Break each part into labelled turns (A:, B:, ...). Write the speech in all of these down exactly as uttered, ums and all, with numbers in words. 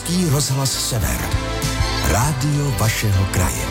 A: Český rozhlas Sever. Rádio vašeho kraje.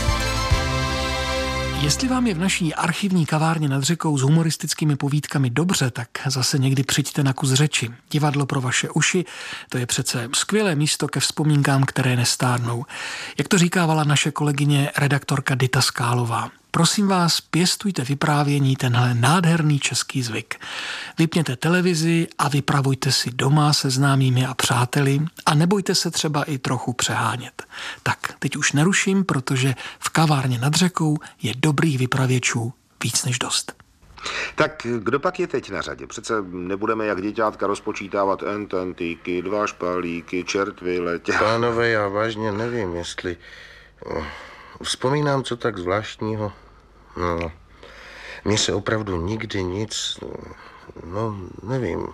B: Jestli vám je v naší archivní kavárně nad řekou s humoristickými povídkami dobře, tak zase někdy přijďte na kus řeči. Divadlo pro vaše uši, to je přece skvělé místo ke vzpomínkám, které nestárnou. Jak to říkávala naše kolegyně redaktorka Dita Skálová. Prosím vás, pěstujte vyprávění tenhle nádherný český zvyk. Vypněte televizi a vypravujte si doma se známými a přáteli a nebojte se třeba i trochu přehánět. Tak, teď už neruším, protože v kavárně nad řekou je dobrých vypravěčů víc než dost.
C: Tak kdo pak je teď na řadě? Přece nebudeme jak děťátka rozpočítávat ententíky, dva špalíky, čertvy, letě.
D: Pánové, já vážně nevím, jestli... Vzpomínám, co tak zvláštního. No, mně se opravdu nikdy nic... No, nevím.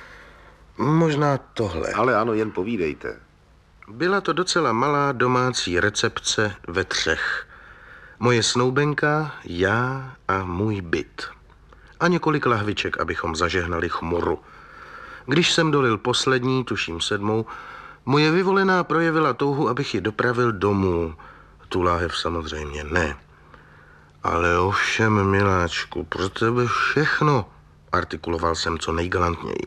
D: Možná tohle.
C: Ale ano, jen povídejte.
D: Byla to docela malá domácí recepce ve třech. Moje snoubenka, já a můj byt. A několik lahviček, abychom zažehnali chmuru. Když jsem dolil poslední, tuším sedmou, moje vyvolená projevila touhu, abych ji dopravil domů. Tu láhev samozřejmě ne. Ale ovšem, miláčku, pro tebe všechno, artikuloval jsem co nejgalantněji.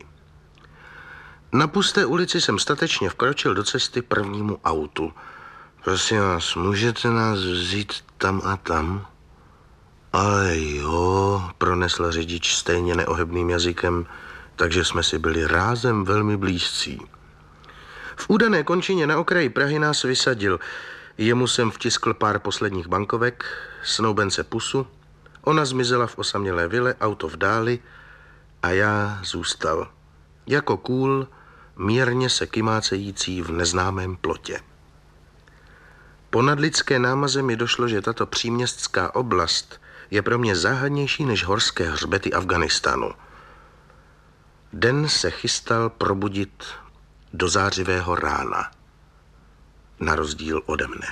D: Na pusté ulici jsem statečně vkročil do cesty prvnímu autu. Prosím vás, můžete nás vzít tam a tam? Ale jo, pronesl řidič stejně neohebným jazykem, takže jsme si byli rázem velmi blízcí. V údané končině na okraji Prahy nás vysadil. Jemu jsem vtiskl pár posledních bankovek, snoubence pusu, ona zmizela v osamělé vile, auto v dáli a já zůstal. Jako kůl, mírně se kymácející v neznámém plotě. Po nadlidské námaze mi došlo, že tato příměstská oblast je pro mě záhadnější než horské hřbety Afghánistánu. Den se chystal probudit do zářivého rána. Na rozdíl ode mne.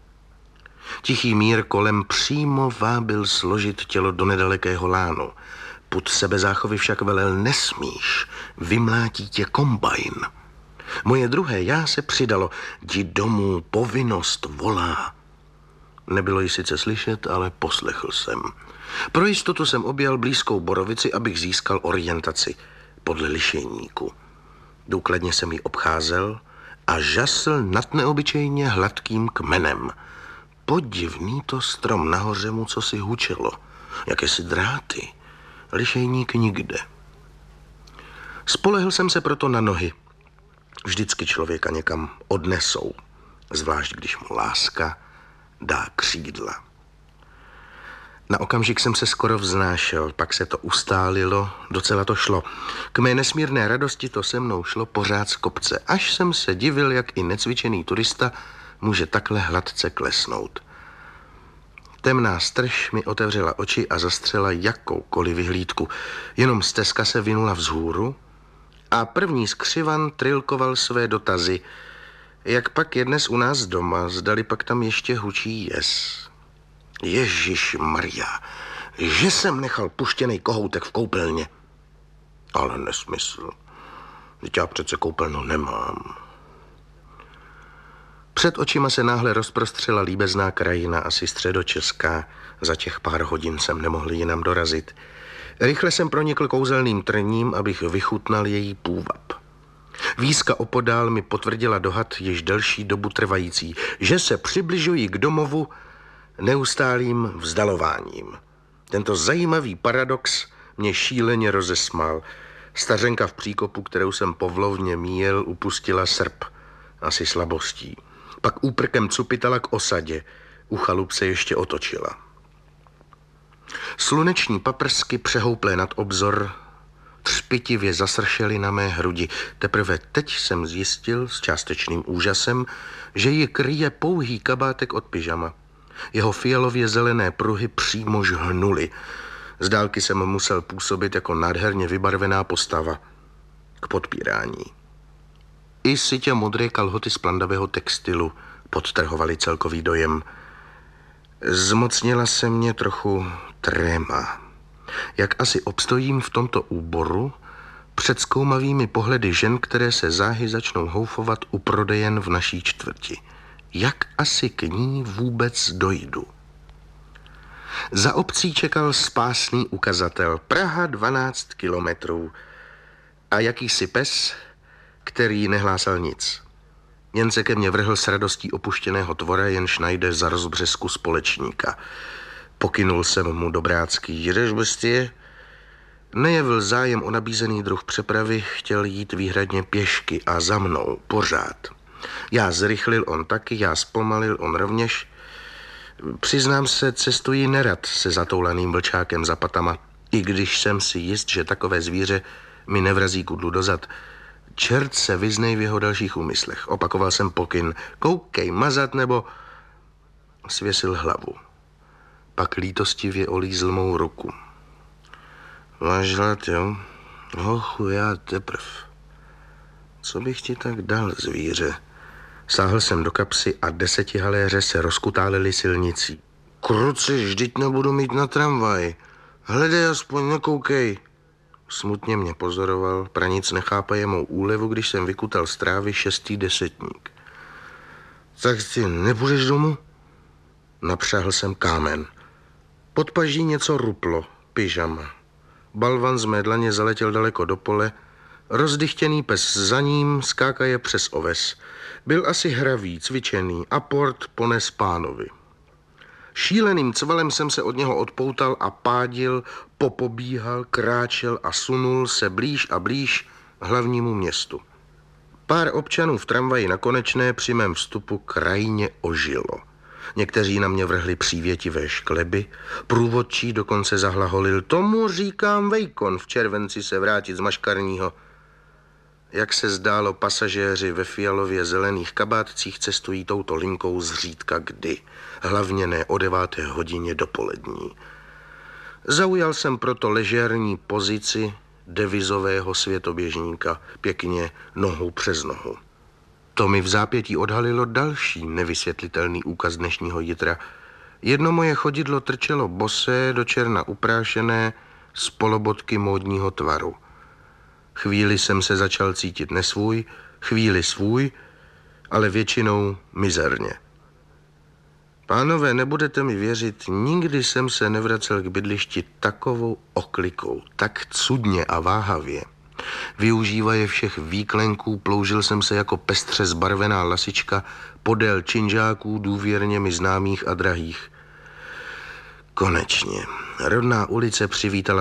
D: Tichý mír kolem přímo vábil složit tělo do nedalekého lánu. Pud sebezáchovy však velel nesmíš, vymlátí tě kombajn. Moje druhé já se přidalo, jdi domů, povinnost volá. Nebylo ji sice slyšet, ale poslechl jsem. Pro jistotu jsem objel blízkou borovici, abych získal orientaci podle lišejníku. Důkladně jsem ji obcházel a žasl nad neobyčejně hladkým kmenem. Podivný to strom, nahoře mu co si hučelo, jakési dráty, lišejník nikde. Spolehl jsem se proto na nohy. Vždycky člověka někam odnesou, zvlášť když mu láska dá křídla. Na okamžik jsem se skoro vznášel, pak se to ustálilo, docela to šlo. K mé nesmírné radosti to se mnou šlo pořád z kopce, až jsem se divil, jak i necvičený turista může takhle hladce klesnout. Temná strž mi otevřela oči a zastřela jakoukoliv vyhlídku. Jenom stezka se vinula vzhůru a první skřivan trilkoval své dotazy. Jak pak je dnes u nás doma, zdali pak tam ještě hučí jez. Ježíš Maria, že jsem nechal puštěnej kohoutek v koupelně. Ale nesmysl. Vždyť já přece koupelnu nemám. Před očima se náhle rozprostřela líbezná krajina, asi středočeská. Za těch pár hodin jsem nemohl jinam dorazit. Rychle jsem pronikl kouzelným trním, abych vychutnal její půvab. Výzka opodál mi potvrdila dohad již delší dobu trvající, že se přibližují k domovu neustálým vzdalováním. Tento zajímavý paradox mě šíleně rozesmál. Stařenka v příkopu, kterou jsem povlovně míjel, upustila srp, asi slabostí. Pak úprkem cupitala k osadě, u chalup se ještě otočila. Sluneční paprsky přehouplé nad obzor třpitivě zasršely na mé hrudi. Teprve teď jsem zjistil s částečným úžasem, že ji kryje pouhý kabátek od pyžama. Jeho fialově zelené pruhy přímo žhnuly. Z dálky jsem musel působit jako nádherně vybarvená postava k podpírání. I sytě modré kalhoty z plandavého textilu podtrhovaly celkový dojem. Zmocnila se mě trochu tréma. Jak asi obstojím v tomto úboru, před zkoumavými pohledy žen, které se záhy začnou houfovat u prodejen v naší čtvrti. Jak asi k ní vůbec dojdu? Za obcí čekal spásný ukazatel. Praha dvanáct kilometrů. A jakýsi pes, který nehlásal nic. Jen se ke mně vrhl s radostí opuštěného tvora, jenž najde za rozbřesku společníka. Pokynul jsem mu dobrácký: jdeš bestie? Nejevil zájem o nabízený druh přepravy, chtěl jít výhradně pěšky a za mnou, pořád. Já zrychlil, on taky, já zpomalil, on rovněž. Přiznám se, cestuji nerad se zatoulaným vlčákem za patama, i když jsem si jist, že takové zvíře mi nevrazí kudlu dozad. Čert se vyznej v jeho dalších úmyslech. Opakoval jsem pokyn: koukej, mazat nebo... Svěsil hlavu. Pak lítostivě olízl mou ruku. Máš hlad, jo? Hochu, já teprv. Co bych ti tak dal, zvíře? Sáhl jsem do kapsy a desetihaléře se rozkutálili silnicí. Kruci, vždyť nebudu mít na tramvaj. Hledej, aspoň nekoukej. Smutně mě pozoroval, pranic nechápaje mou úlevu, když jsem vykutal z trávy šestý desetník. Tak ty nepůjdeš domů? Napřáhl jsem kámen. Pod paží něco ruplo, pyžama. Balvan z mé dlaně zaletěl daleko do pole, rozdychtěný pes za ním skákaje přes oves. Byl asi hravý, cvičený, a port pones pánovi. Šíleným cvalem jsem se od něho odpoutal a pádil, popobíhal, kráčel a sunul se blíž a blíž hlavnímu městu. Pár občanů v tramvaji na Konečné při mém vstupu krajně ožilo. Někteří na mě vrhli přívětivé škleby, průvodčí dokonce zahlaholil: tomu říkám vejkon, v červenci se vrátit z maškarního. Jak se zdálo, pasažéři ve fialově zelených kabátcích cestují touto linkou zřídka kdy, hlavně ne o deváté hodině dopolední. Zaujal jsem proto ležérní pozici devizového světoběžníka, pěkně nohou přes nohu. To mi v zápětí odhalilo další nevysvětlitelný úkaz dnešního jitra. Jedno moje chodidlo trčelo bosé, do černa uprášené, z polobotky módního tvaru. Chvíli jsem se začal cítit nesvůj, chvíli svůj, ale většinou mizerně. Pánové, nebudete mi věřit, nikdy jsem se nevracel k bydlišti takovou oklikou, tak cudně a váhavě. Využívaje všech výklenků, ploužil jsem se jako pestře zbarvená lasička podél činžáků důvěrně mi známých a drahých. Konečně, rodná ulice přivítala